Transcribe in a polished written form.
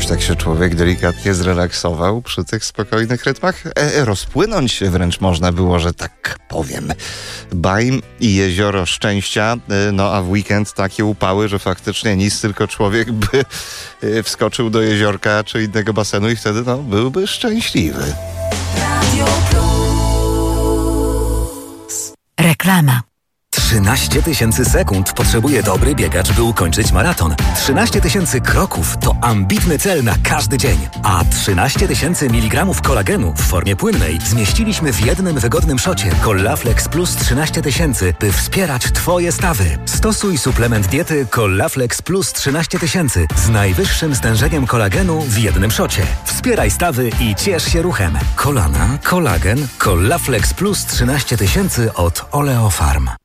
jakoś tak się człowiek delikatnie zrelaksował przy tych spokojnych rytmach. Rozpłynąć się wręcz można było, że tak powiem. Bajm i jezioro szczęścia, no a w weekend takie upały, że faktycznie nic, tylko człowiek by wskoczył do jeziorka czy innego basenu i wtedy byłby szczęśliwy. Reklama. 13 000 sekund potrzebuje dobry biegacz, by ukończyć maraton. 13 000 kroków to ambitny cel na każdy dzień. A 13 000 mg kolagenu w formie płynnej zmieściliśmy w jednym wygodnym szocie Collaflex Plus 13 000, by wspierać Twoje stawy. Stosuj suplement diety Collaflex Plus 13 000 z najwyższym stężeniem kolagenu w jednym szocie. Wspieraj stawy i ciesz się ruchem. Kolana, kolagen, Collaflex Plus 13 000 od Oleofarm.